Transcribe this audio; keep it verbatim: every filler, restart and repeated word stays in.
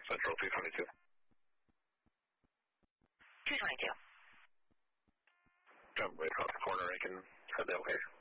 Central two twenty-two. two twenty-two. Jump way across the corner, I can head that way.